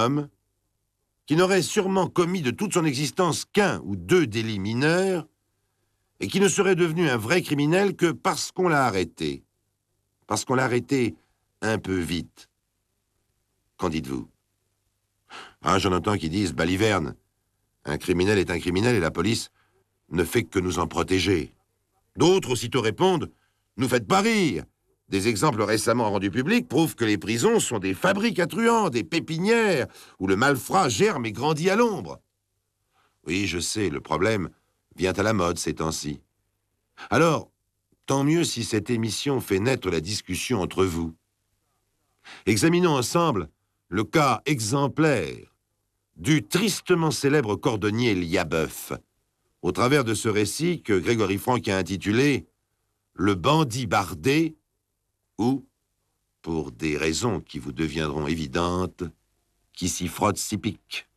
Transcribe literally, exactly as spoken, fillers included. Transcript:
homme qui n'aurait sûrement commis de toute son existence qu'un ou deux délits mineurs et qui ne serait devenu un vrai criminel que parce qu'on l'a arrêté. Parce qu'on l'a arrêté un peu vite. Qu'en dites-vous? Ah, j'en entends qui disent « baliverne ». Un criminel est un criminel et la police ne fait que nous en protéger. D'autres aussitôt répondent « nous faites pas rire ». Des exemples récemment rendus publics prouvent que les prisons sont des fabriques à truands, des pépinières, où le malfrat germe et grandit à l'ombre. Oui, je sais, le problème vient à la mode ces temps-ci. Alors, tant mieux si cette émission fait naître la discussion entre vous. Examinons ensemble le cas exemplaire du tristement célèbre cordonnier Liabeuf, au travers de ce récit que Grégory Franck a intitulé « Le bandit bardé » ou, pour des raisons qui vous deviendront évidentes, qui s'y frotte s'y pique.